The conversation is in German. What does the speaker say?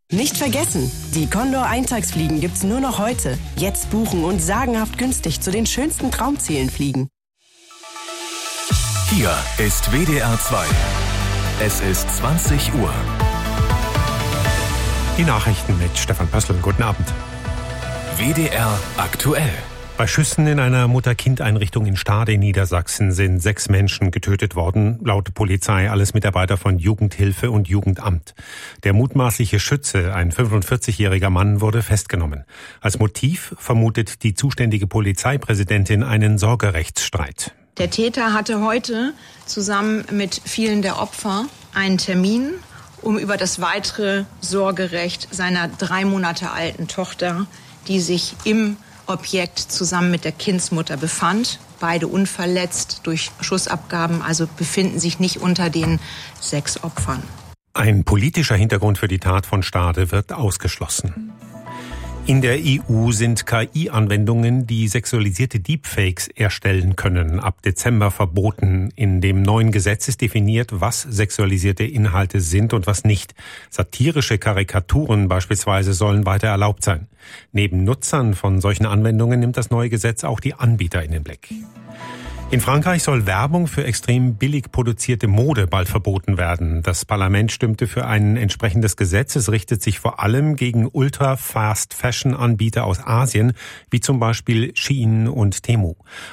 Nicht vergessen, die Condor-Eintagsfliegen gibt's nur noch heute. Jetzt buchen und sagenhaft günstig zu den schönsten Traumzielen fliegen. Hier ist WDR 2. Es ist 20 Uhr. Die Nachrichten mit Stefan Pössl. Guten Abend. WDR aktuell. Bei Schüssen in einer Mutter-Kind-Einrichtung in Stade in Niedersachsen sind 6 Menschen getötet worden. Laut Polizei alles Mitarbeiter von Jugendhilfe und Jugendamt. Der mutmaßliche Schütze, ein 45-jähriger Mann, wurde festgenommen. Als Motiv vermutet die zuständige Polizeipräsidentin einen Sorgerechtsstreit. Der Täter hatte heute zusammen mit vielen der Opfer einen Termin, um über das weitere Sorgerecht seiner 3 Monate alten Tochter, die sich im Objekt zusammen mit der Kindsmutter befand. Beide unverletzt durch Schussabgaben, also befinden sich nicht unter den 6 Opfern. Ein politischer Hintergrund für die Tat von Stade wird ausgeschlossen. In der EU sind KI-Anwendungen, die sexualisierte Deepfakes erstellen können, ab Dezember verboten. In dem neuen Gesetz ist definiert, was sexualisierte Inhalte sind und was nicht. Satirische Karikaturen beispielsweise sollen weiter erlaubt sein. Neben Nutzern von solchen Anwendungen nimmt das neue Gesetz auch die Anbieter in den Blick. In Frankreich soll Werbung für extrem billig produzierte Mode bald verboten werden. Das Parlament stimmte für ein entsprechendes Gesetz. Es richtet sich vor allem gegen Ultra-Fast-Fashion-Anbieter aus Asien, wie zum Beispiel Shein und Temu.